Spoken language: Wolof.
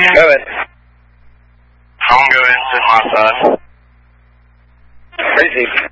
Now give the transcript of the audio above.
Go ahead. I'm going to my son. Crazy.